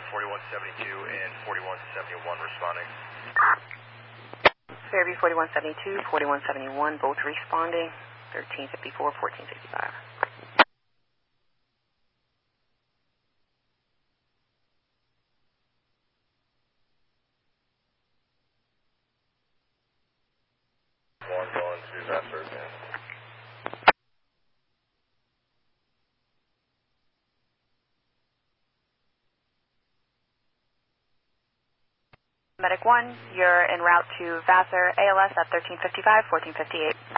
4172 and 4171 responding. Fairview 4172, 4171, both responding. 1354, 1465. One going to Vassar again. Medic 1, you're en route to Vassar, ALS at 1355, 1458.